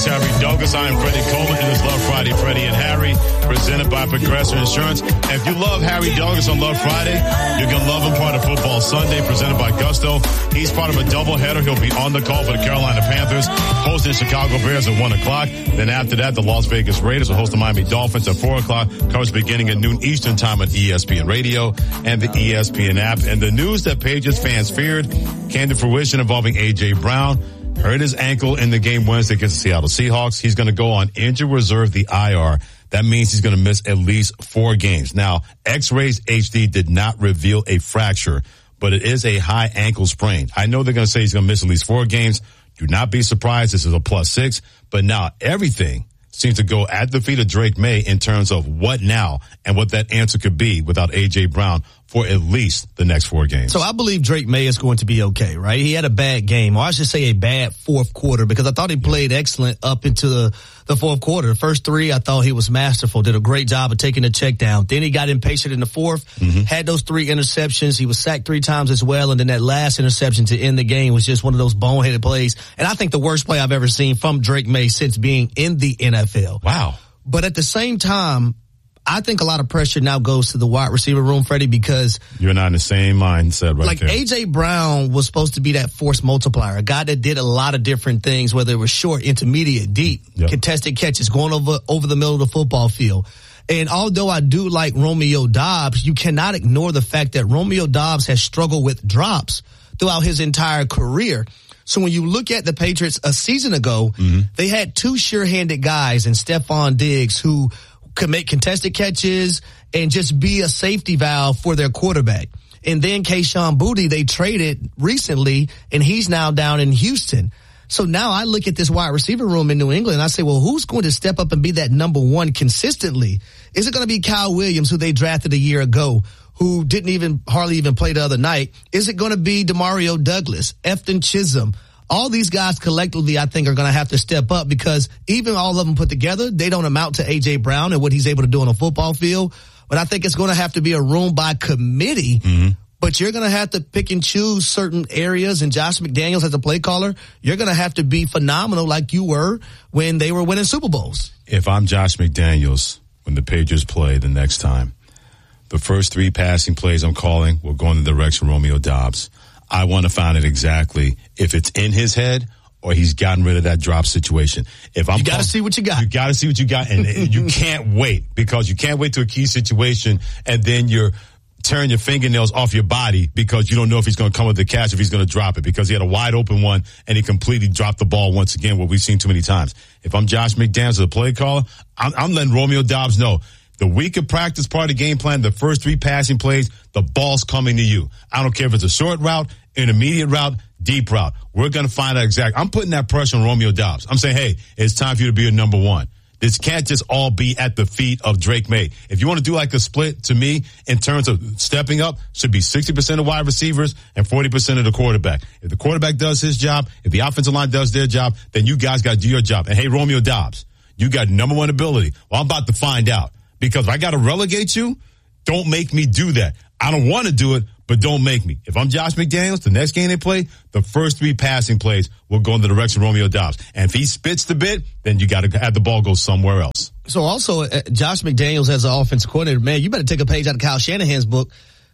is Harry Douglas. I am Freddie Coleman. It is Love Friday, Freddie and Harry, presented by Progressive Insurance. And if you love Harry Douglas on Love Friday, you're going to love him part of Football Sunday, presented by Gusto. He's part of a doubleheader. He'll be on the call for the Carolina Panthers, hosting the Chicago Bears at 1 o'clock. Then after that, the Las Vegas Raiders will host the Miami Dolphins at 4 o'clock. Coverage beginning at noon Eastern time on ESPN Radio and the ESPN app. And the news that Patriots fans feared came to fruition involving A.J. Brown. Hurt his ankle in the game Wednesday against the Seattle Seahawks. He's going to go on injured reserve, the IR. That means he's going to miss at least 4 games. Now, X-rays HD did not reveal a fracture, but it is a high ankle sprain. I know they're going to say he's going to miss at least 4 games. Do not be surprised. This is a +6. But now everything seems to go at the feet of Drake May in terms of what now and what that answer could be without A.J. Brown for at least the next 4 games. So I believe Drake May is going to be okay, right? He had a bad game, or I should say a bad fourth quarter, because I thought he played excellent up into the fourth quarter. The first 3, I thought he was masterful, did a great job of taking the check down. Then he got impatient in the fourth, had those 3 interceptions. He was sacked 3 times as well, and then that last interception to end the game was just one of those boneheaded plays. And I think the worst play I've ever seen from Drake May since being in the NFL. Wow. But at the same time, I think a lot of pressure now goes to the wide receiver room, Freddie, because you're not in the same mindset right there. A.J. Brown was supposed to be that force multiplier, a guy that did a lot of different things, whether it was short, intermediate, deep, contested catches, going over the middle of the football field. And although I do like Romeo Doubs, you cannot ignore the fact that Romeo Doubs has struggled with drops throughout his entire career. So when you look at the Patriots a season ago, they had 2 sure-handed guys in Stephon Diggs who could make contested catches and just be a safety valve for their quarterback. And then Kayshon Boutte, they traded recently, and he's now down in Houston. So now I look at this wide receiver room in New England, and I say, well, who's going to step up and be that number 1 consistently? Is it going to be Kyle Williams, who they drafted a year ago, who didn't hardly even play the other night? Is it going to be Demario Douglas, Efton Chisholm? All these guys collectively, I think, are going to have to step up, because even all of them put together, they don't amount to A.J. Brown and what he's able to do on a football field. But I think it's going to have to be a room by committee. But you're going to have to pick and choose certain areas. And Josh McDaniels, as a play caller, you're going to have to be phenomenal like you were when they were winning Super Bowls. If I'm Josh McDaniels, when the Patriots play the next time, the first 3 passing plays I'm calling will go in the direction of Romeo Doubs. I want to find it exactly if it's in his head or he's gotten rid of that drop situation. If I'm, you got to see what you got. You got to see what you got, and you can't wait, because you can't wait to a key situation and then you're tearing your fingernails off your body because you don't know if he's going to come with the catch, if he's going to drop it, because he had a wide open one and he completely dropped the ball once again, what we've seen too many times. If I'm Josh McDaniels, the play caller, I'm letting Romeo Doubs know. The week of practice, part of the game plan, the first 3 passing plays, the ball's coming to you. I don't care if it's a short route, intermediate route, deep route. We're going to find out exactly. I'm putting that pressure on Romeo Doubs. I'm saying, hey, it's time for you to be a number 1. This can't just all be at the feet of Drake May. If you want to do like a split, to me, in terms of stepping up, should be 60% of wide receivers and 40% of the quarterback. If the quarterback does his job, if the offensive line does their job, then you guys got to do your job. And hey, Romeo Doubs, you got number 1 ability. Well, I'm about to find out. Because if I got to relegate you, don't make me do that. I don't want to do it, but don't make me. If I'm Josh McDaniels, the next game they play, the first 3 passing plays will go in the direction of Romeo Doubs. And if he spits the bit, then you got to have the ball go somewhere else. So also, Josh McDaniels as an offensive coordinator, man, you better take a page out of Kyle Shanahan's book.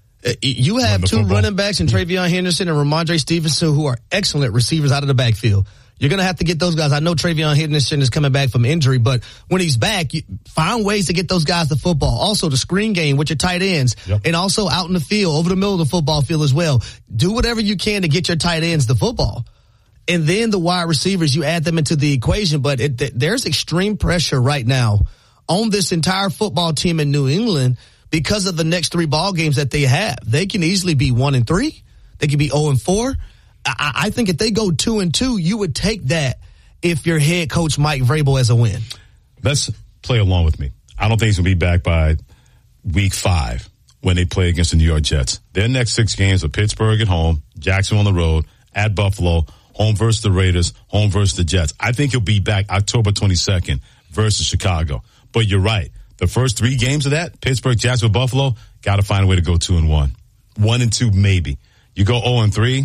You have 2 running backs in Travion Henderson and Ramondre Stevenson, who are excellent receivers out of the backfield. You're going to have to get those guys. I know Travion Henderson is coming back from injury, but when he's back, you find ways to get those guys the football. Also, the screen game with your tight ends, and also out in the field, over the middle of the football field as well. Do whatever you can to get your tight ends the football. And then the wide receivers, you add them into the equation, but there's extreme pressure right now on this entire football team in New England because of the next 3 ball games that they have. They can easily be 1-3. They can be 0-4. I think if they go 2-2, you would take that if your head coach Mike Vrabel as a win. Let's play along with me. I don't think he's going to be back by week 5 when they play against the New York Jets. Their next 6 games are Pittsburgh at home, Jacksonville on the road, at Buffalo, home versus the Raiders, home versus the Jets. I think he'll be back October 22nd versus Chicago. But you're right. The first 3 games of that, Pittsburgh, Jacksonville, Buffalo, got to find a way to go 2-1. 1-2 maybe. You go 0-3,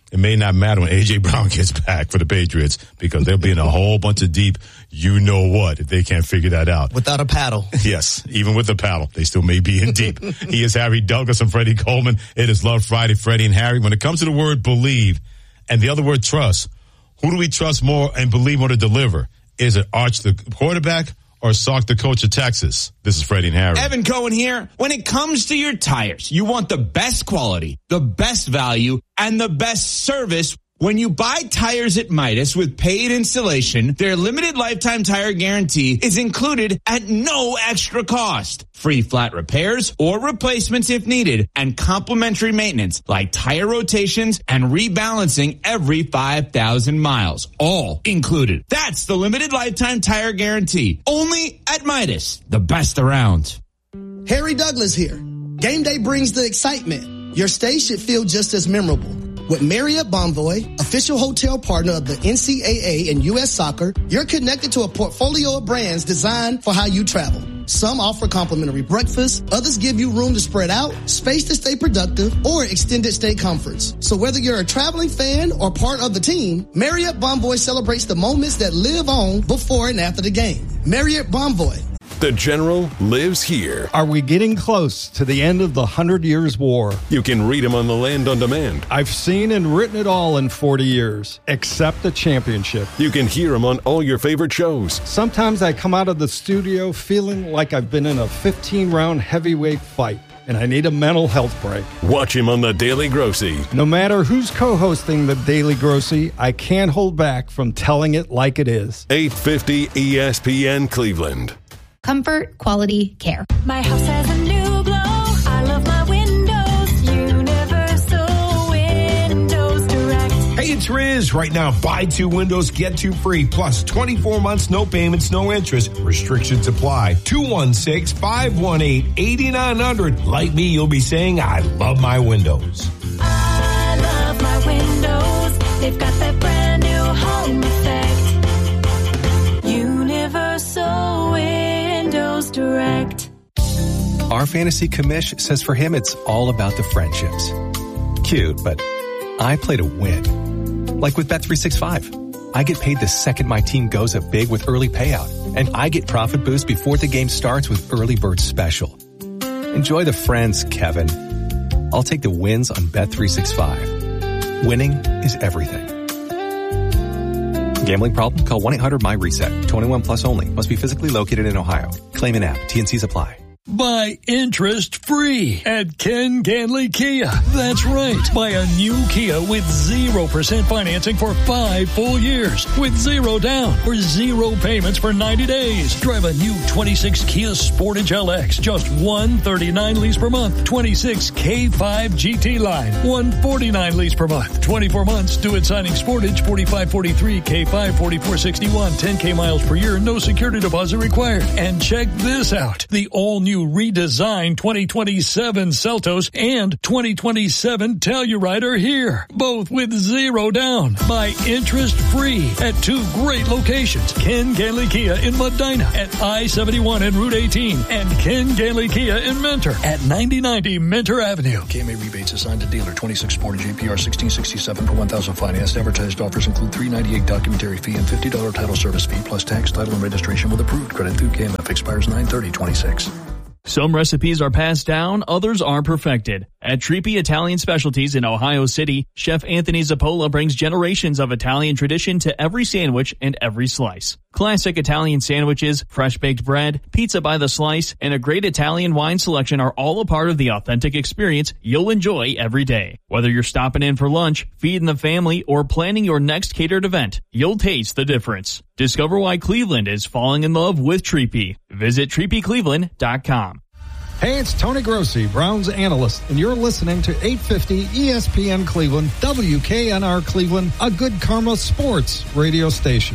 it may not matter when A.J. Brown gets back for the Patriots because they'll be in a whole bunch of deep you-know-what if they can't figure that out. Without a paddle. Yes, even with a paddle, they still may be in deep. He is Harry Douglas and Freddie Coleman. It is Love Friday, Freddie and Harry. When it comes to the word believe and the other word trust, who do we trust more and believe more to deliver? Is it Arch, the quarterback, or Sark, the coach of Texas? This is Freddie and Harry. Evan Cohen here. When it comes to your tires, you want the best quality, the best value, and the best service. When you buy tires at Midas with paid installation, their limited lifetime tire guarantee is included at no extra cost. Free flat repairs or replacements if needed, and complimentary maintenance like tire rotations and rebalancing every 5,000 miles. All included. That's the limited lifetime tire guarantee. Only at Midas, the best around. Harry Douglas here. Game day brings the excitement. Your stay should feel just as memorable. With Marriott Bonvoy, official hotel partner of the NCAA and U.S. Soccer, you're connected to a portfolio of brands designed for how you travel. Some offer complimentary breakfast, others give you room to spread out, space to stay productive, or extended stay comforts. So whether you're a traveling fan or part of the team, Marriott Bonvoy celebrates the moments that live on before and after the game. Marriott Bonvoy. The General lives here. Are we getting close to the end of the 100 Years' War? You can read him on The Land on Demand. I've seen and written it all in 40 years, except the championship. You can hear him on all your favorite shows. Sometimes I come out of the studio feeling like I've been in a 15-round heavyweight fight, and I need a mental health break. Watch him on The Daily Grossy. No matter who's co-hosting The Daily Grossy, I can't hold back from telling it like it is. 850 ESPN Cleveland. Comfort, quality, care. My house has a new glow. I love my windows. Universal Windows Direct. Hey, it's Riz. Right now, buy 2 windows, get 2 free. Plus 24 months, no payments, no interest. Restrictions apply. 216-518-8900. Like me, you'll be saying, I love my windows. I love my windows. They've got that brand new home effect. Universal Windows Direct. Our fantasy commish says for him it's all about the friendships. Cute, but I play to win. Like with Bet365. I get paid the second my team goes up big with early payout, and I get profit boost before the game starts with Early Bird Special. Enjoy the friends, Kevin. I'll take the wins on Bet365. Winning is everything. Gambling problem? Call 1-800-MY-RESET. 21 plus only. Must be physically located in Ohio. Claim an app. T&Cs apply. Buy interest-free at Ken Ganley Kia. That's right. Buy a new Kia with 0% financing for 5 full years. With 0 down or 0 payments for 90 days. Drive a new 26 Kia Sportage LX. Just $139 lease per month. 26 K5 GT line. $149 lease per month. 24 months. Due at signing Sportage. 4543 K5 4461. 10K miles per year. No security deposit required. And check this out. The all-new redesigned 2027 Seltos and 2027 Telluride are here, both with 0 down. Buy interest-free at 2 great locations. Ken Ganley Kia in Medina at I-71 and Route 18, and Ken Ganley Kia in Mentor at 9090 Mentor Avenue. KMA rebates assigned to dealer. 26 Sportage APR 1667 per 1,000 financed. Advertised offers include $398 documentary fee and $50 title service fee plus tax, title, and registration with approved credit through KMF. Expires 9/30/26. Some recipes are passed down, others are perfected. At Trippi Italian Specialties in Ohio City, Chef Anthony Zappola brings generations of Italian tradition to every sandwich and every slice. Classic Italian sandwiches, fresh-baked bread, pizza by the slice, and a great Italian wine selection are all a part of the authentic experience you'll enjoy every day. Whether you're stopping in for lunch, feeding the family, or planning your next catered event, you'll taste the difference. Discover why Cleveland is falling in love with Trippi. Visit TrippiCleveland.com. Hey, it's Tony Grossi, Browns analyst, and you're listening to 850 ESPN Cleveland, WKNR Cleveland, a Good Karma sports radio station.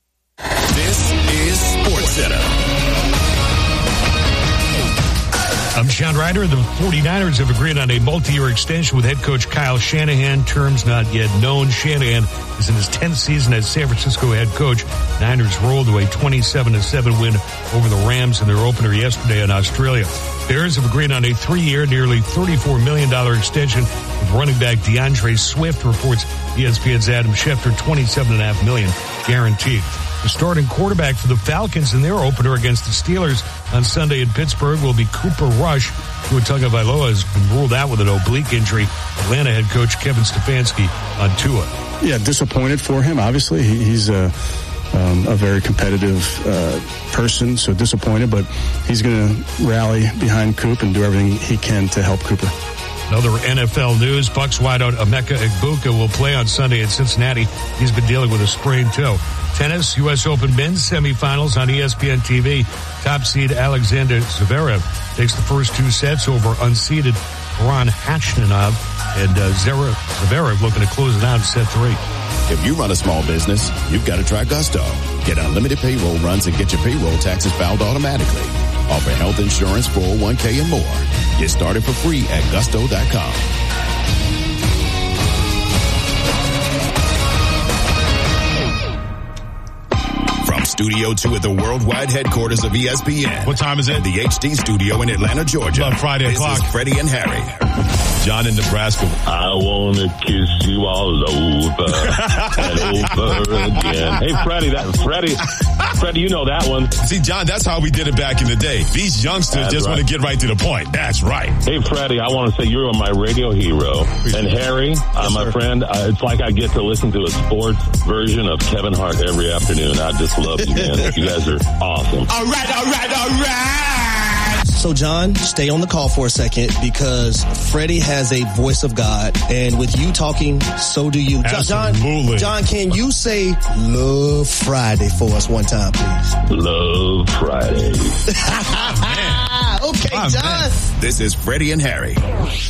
This is SportsCenter. I'm Sean Ryder. The 49ers have agreed on a multi-year extension with head coach Kyle Shanahan. Terms not yet known. Shanahan is in his 10th season as San Francisco head coach. Niners rolled to a 27-7 win over the Rams in their opener yesterday in Australia. Bears have agreed on a 3-year, nearly $34 million extension with running back DeAndre Swift, reports ESPN's Adam Schefter, $27.5 million guaranteed. The starting quarterback for the Falcons in their opener against the Steelers on Sunday in Pittsburgh will be Cooper Rush. Tua Tagovailoa has been ruled out with an oblique injury. Atlanta head coach Kevin Stefanski on Tua. Yeah, disappointed for him, obviously. He's a very competitive person, so disappointed, but he's going to rally behind Coop and do everything he can to help Cooper. Another NFL news, Bucks wideout Emeka Egbuka will play on Sunday in Cincinnati. He's been dealing with a sprained toe. Tennis, U.S. Open men's semifinals on ESPN TV. Top seed Alexander Zverev takes the first 2 sets over unseeded Ron Khachanov, and Zverev looking to close it out in set 3. If you run a small business, you've got to try Gusto. Get unlimited payroll runs and get your payroll taxes filed automatically. Offer health insurance, 401k, and more. Get started for free at gusto.com. From Studio 2 at the worldwide headquarters of ESPN. What time is it? The HD studio in Atlanta, Georgia. About Friday o'clock. This is Freddie and Harry. John in Nebraska. I want to kiss you all over and over again. Hey, Freddie, you know that one. See, John, that's how we did it back in the day. These youngsters just want to get right to the point. That's right. Hey, Freddie, I want to say you're my radio hero. And Harry, my friend, it's like I get to listen to a sports version of Kevin Hart every afternoon. I just love you, man. You guys are awesome. All right. So, John, stay on the call for a second because Freddie has a voice of God. And with you talking, so do you. Absolutely. John, can you say Love Friday for us one time, please? Love Friday. Okay, John. This is Freddie and Harry.